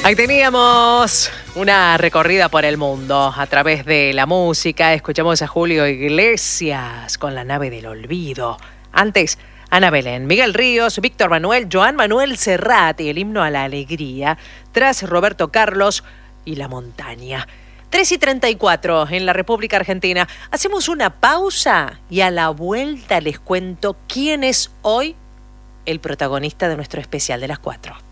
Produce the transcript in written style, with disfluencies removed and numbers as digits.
Ahí teníamos una recorrida por el mundo a través de la música. Escuchamos a Julio Iglesias con La nave del olvido. Antes, Ana Belén, Miguel Ríos, Víctor Manuel, Joan Manuel Serrat y el himno a la alegría. Tras Roberto Carlos y La montaña. 3:34 en la República Argentina. Hacemos una pausa y a la vuelta les cuento quién es hoy el protagonista de nuestro especial de las 4.